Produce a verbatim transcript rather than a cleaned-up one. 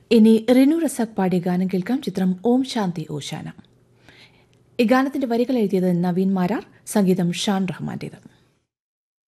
ഇനി റിനു റസാഖ് പാടിയ ഗാനം കേൾക്കാം. ചിത്രം ഓം ശാന്തി ഓശാന. ഈ ഗാനത്തിന്റെ വരികൾ എഴുതിയത് നവീൻ മാരാർ, സംഗീതം ഷാൻ റഹ്മാന്റേത്.